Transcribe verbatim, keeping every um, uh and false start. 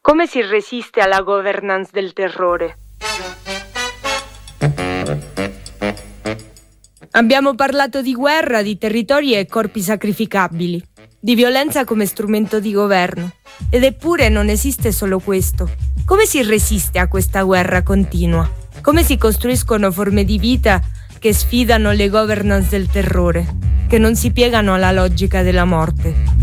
Come si resiste alla governance del terrore? Abbiamo parlato di guerra, di territori e corpi sacrificabili, di violenza come strumento di governo. Ed eppure non esiste solo questo. Come si resiste a questa guerra continua? Come si costruiscono forme di vita che sfidano le governance del terrore, che non si piegano alla logica della morte?